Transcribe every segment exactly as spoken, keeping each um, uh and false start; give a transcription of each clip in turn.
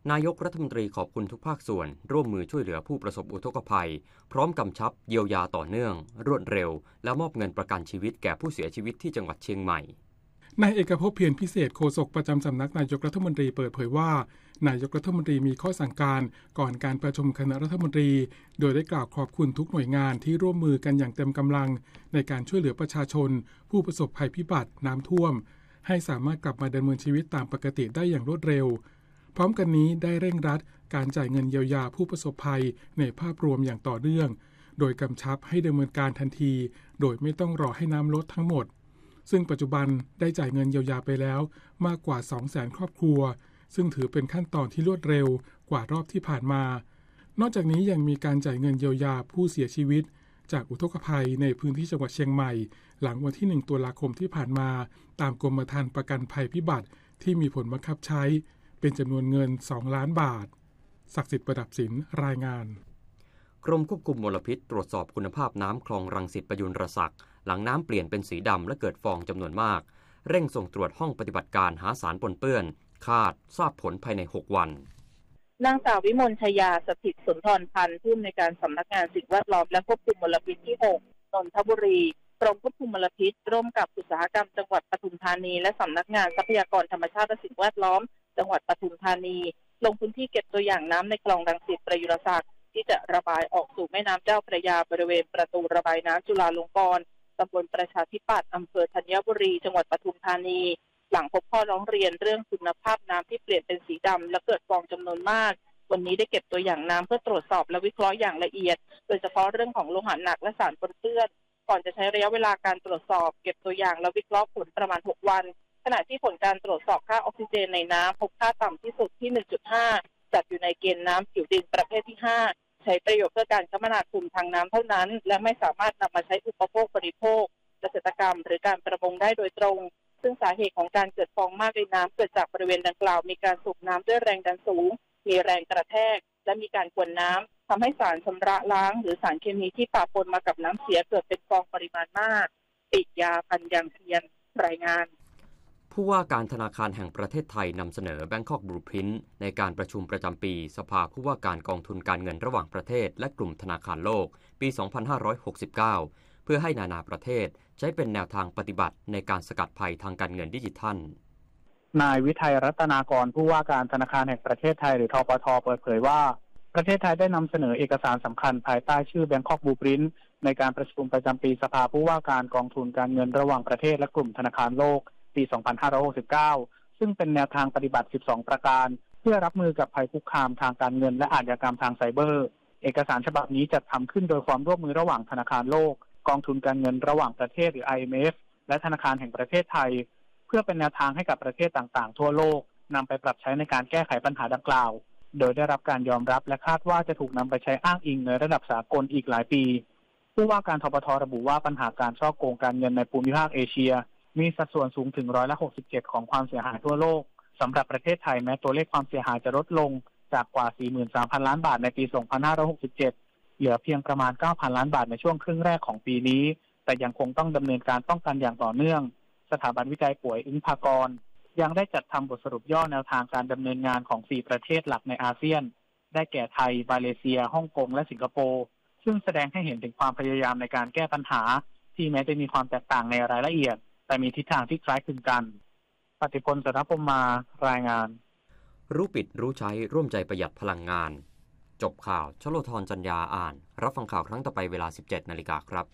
นายกรัฐมนตรีขอบคุณทุกภาคส่วนร่วมมือช่วยเหลือผู้ประสบอุทกภัยพร้อมกำชับเยียวยาต่อเนื่องรวดเร็วและมอบเงินประกันชีวิตแก่ผู้เสียชีวิตที่จังหวัดเชียงใหม่นายเอกภพเพียรพิเศษโฆษกประจำสำนักนายกรัฐมนตรีเปิดเผยว่านายกรัฐมนตรีมีข้อสั่งการก่อนการประชุมคณะรัฐมนตรีโดยได้กล่าวขอบคุณทุกหน่วยงานที่ร่วมมือกันอย่างเต็มกำลังในการช่วยเหลือประชาชนผู้ประสบภัยพิบัติน้ำท่วมให้สามารถกลับมาดำเนินชีวิตตามปกติได้อย่างรวดเร็วพร้อมกันนี้ได้เร่งรัดการจ่ายเงินเยียวยาผู้ประสบภัยในภาพรวมอย่างต่อเนื่องโดยกำชับให้ดำเนินการทันทีโดยไม่ต้องรอให้น้ำลดทั้งหมดซึ่งปัจจุบันได้จ่ายเงินเยียวยาไปแล้วมากกว่า สองแสน ครอบครัวซึ่งถือเป็นขั้นตอนที่รวดเร็วกว่ารอบที่ผ่านมานอกจากนี้ยังมีการจ่ายเงินเยียวยาผู้เสียชีวิตจากอุทกภัยในพื้นที่จังหวัดเชียงใหม่หลังวันที่หนึ่งตุลาคมที่ผ่านมาตามกรมธรรม์ประกันภัยพิบัติที่มีผลบังคับใช้เป็นจำนวนเงินสองล้านบาทศักดิ์สิทธิ์ประดับศิลป์รายงานกรมควบคุมมลพิษตรวจสอบคุณภาพน้ำคลองรังสิตประยุรศักดิ์หลังน้ำเปลี่ยนเป็นสีดำและเกิดฟองจำนวนมากเร่งส่งตรวจห้องปฏิบัติการหาสารปนเปื้อนคาดทราบผลภายในหกวันนางสาววิมลชยาสถิตสุนทรพันธ์ผู้อำนวยการสำนักงานสิ่งแวดล้อมและควบคุมมลพิษที่หกนนทบุรีกรมควบคุมมลพิษร่วมกับอุตสาหกรรมจังหวัดปทุมธานีและสำนักงานทรัพยากรธรรมชาติและสิ่งแวดล้อมจังหวัดปทุมธานีลงพื้นที่เก็บตัวอย่างน้ำในคลองรังสิตประยุรศักดิ์ที่จะระบายออกสู่แม่น้ำเจ้าพระยาบริเวณประตูระบายน้ำจุฬาลงกรณ์ตำบลประชาธิปัตย์อำเภอธัญบุรีจังหวัดปทุมธานีหลังพบข้อร้องเรียนเรื่องคุณภาพน้ำที่เปลี่ยนเป็นสีดำและเกิดฟองจำนวนมากวันนี้ได้เก็บตัวอย่างน้ำเพื่อตรวจสอบและวิเคราะห์อย่างละเอียดโดยเฉพาะเรื่องของโลหะหนักและสารปนเปื้อนก่อนจะใช้ระยะเวลาการตรวจสอบเก็บตัวอย่างและวิเคราะห์ผลประมาณหกวันขณะที่ผลการตรวจสอบค่าออกซิเจนในน้ำพบค่าต่ำที่สุดที่ หนึ่งจุดห้า จัดอยู่ในเกณฑ์น้ำผิวดินประเภทที่ห้าใช้ประโยชน์เพื่อการคมนาคมทางน้ำเท่านั้นและไม่สามารถนำมาใช้อุปโภคบริโภคเกษตรกรรมหรือการประมงได้โดยตรงซึ่งสาเหตุของการเกิดฟองมากในน้ำเกิดจากบริเวณดังกล่าวมีการสูบน้ำด้วยแรงดันสูงมีแรงกระแทกและมีการกวนน้ำทำให้สารชำระล้างหรือสารเคมีที่ปะปนมากับน้ำเสียเกิดเป็นฟองปริมาณมากปิยาพันยังเพียรรายงานผู้ว่าการธนาคารแห่งประเทศไทยนำเสนอ Bangkok Blueprint ในการประชุมประจำปีสภาผู้ว่าการกองทุนการเงินระหว่างประเทศและกลุ่มธนาคารโลกปี สองพันห้าร้อยหกสิบเก้า เพื่อให้นานาประเทศใช้เป็นแนวทางปฏิบัติในการสกัดภัยทางการเงินดิจิทัลนายวิทัยรัตนากรผู้ว่าการธนาคารแห่งประเทศไทยหรือธปท.เปิดเผยว่าประเทศไทยได้นำเสนอเอกสารสำคัญภายใต้ชื่อ Bangkok Blueprint ในการประชุมประจำปีสภาผู้ว่าการกองทุนการเงินระหว่างประเทศและกลุ่มธนาคารโลกปี สองพันห้าร้อยหกสิบเก้า ซึ่งเป็นแนวทางปฏิบัติ สิบสอง ประการเพื่อรับมือกับภัยคุกคามทางการเงินและอาชญากรรมทางไซเบอร์เอกสารฉบับนี้จัดทำขึ้นโดยความร่วมมือระหว่างธนาคารโลกกองทุนการเงินระหว่างประเทศหรือ ไอ เอ็ม เอฟ และธนาคารแห่งประเทศไทยเพื่อเป็นแนวทางให้กับประเทศต่างๆทั่วโลกนำไปปรับใช้ในการแก้ไขปัญหาดังกล่าวโดยได้รับการยอมรับและคาดว่าจะถูกนำไปใช้อ้างอิงในระดับสากลอีกหลายปีผู้ว่าการธปท.ระบุว่าปัญหาการฉ้อโกงการเงินในภูมิภาคเอเชียมีสัดส่วนสูงถึงร้อยละหกสิบเจ็ดของความเสียหายทั่วโลกสำหรับประเทศไทยแม้ตัวเลขความเสียหายจะลดลงจากกว่า สี่หมื่นสามพัน ล้านบาทในปี สองพันห้าร้อยหกสิบเจ็ด เหลือเพียงประมาณ เก้าพัน ล้านบาทในช่วงครึ่งแรกของปีนี้แต่ยังคงต้องดำเนินการป้องกันอย่างต่อเนื่องสถาบันวิจัยป่วยอึ้งภากรยังได้จัดทำบทสรุปย่อแนวทางการดำเนินงานของสี่ประเทศหลักในอาเซียนได้แก่ไทยมาเลเซียฮ่องกงและสิงคโปร์ซึ่งแสดงให้เห็นถึงความพยายามในการแก้ปัญหาที่แม้จะมีความแตกต่างในรายละเอียดแต่มีทิศทางที่คล้ายคลึงกันปฏิพล สรพมมารายงานรู้ปิดรู้ใช้ร่วมใจประหยัดพลังงานจบข่าวชโลธรจัญญาอ่านรับฟังข่าวครั้งต่อไปเวลา สิบเจ็ดนาฬิกาครับ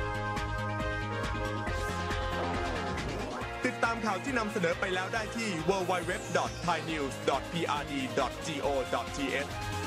ติดตามข่าวที่นำเสนอไปแล้วได้ที่ ดับเบิลยู ดับเบิลยู ดับเบิลยู ดอท ไทยนิวส์ ดอท พี อาร์ ดี ดอท จี โอ ดอท ที เอช